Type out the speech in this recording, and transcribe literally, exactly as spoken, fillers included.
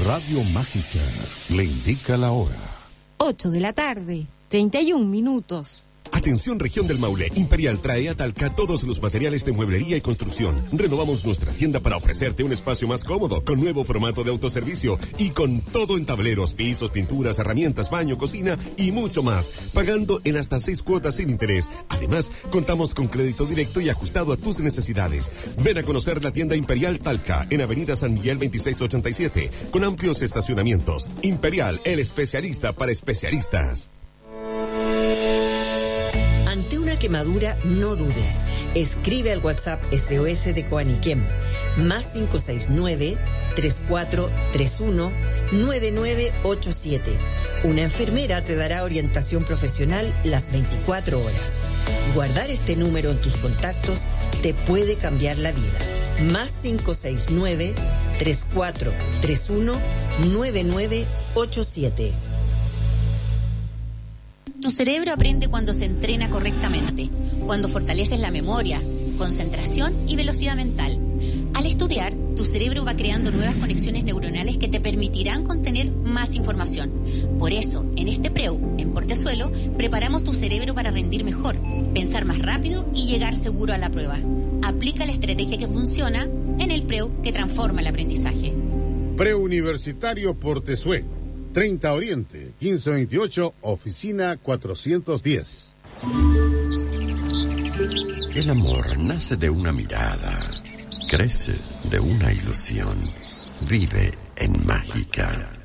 Radio Mágica le indica la hora. ocho de la tarde, treinta y un minutos. Atención región del Maule, Imperial trae a Talca todos los materiales de mueblería y construcción. Renovamos nuestra tienda para ofrecerte un espacio más cómodo, con nuevo formato de autoservicio y con todo en tableros, pisos, pinturas, herramientas, baño, cocina y mucho más, pagando en hasta seis cuotas sin interés. Además, contamos con crédito directo y ajustado a tus necesidades. Ven a conocer la tienda Imperial Talca, en Avenida San Miguel veintiséis ochenta y siete, con amplios estacionamientos. Imperial, el especialista para especialistas. Ante una quemadura, no dudes. Escribe al WhatsApp S O S de Coaniquem, más cinco seis nueve, tres cuatro tres uno, nueve nueve ocho siete. Una enfermera te dará orientación profesional las veinticuatro horas. Guardar este número en tus contactos te puede cambiar la vida. Más cinco seis nueve, tres cuatro tres uno, nueve nueve ocho siete. Tu cerebro aprende cuando se entrena correctamente, cuando fortaleces la memoria, concentración y velocidad mental. Al estudiar, tu cerebro va creando nuevas conexiones neuronales que te permitirán contener más información. Por eso, en este Preu, en Portezuelo, preparamos tu cerebro para rendir mejor, pensar más rápido y llegar seguro a la prueba. Aplica la estrategia que funciona en el Preu que transforma el aprendizaje. Preuniversitario Portezuelo. treinta Oriente, quince veintiocho, oficina cuatrocientos diez. El amor nace de una mirada, crece de una ilusión, vive en Mágica.